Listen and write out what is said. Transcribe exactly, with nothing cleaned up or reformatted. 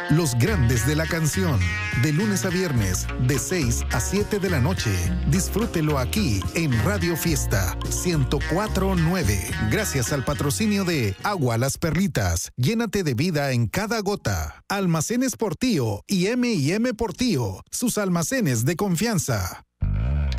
Los grandes de la canción, de lunes a viernes, de seis a siete de la noche. Disfrútelo aquí en Radio Fiesta ciento cuatro punto nueve. Gracias al patrocinio de Agua Las Perlitas. Llénate de vida en cada gota. Almacenes Portillo y eme y eme Portillo, sus almacenes de confianza.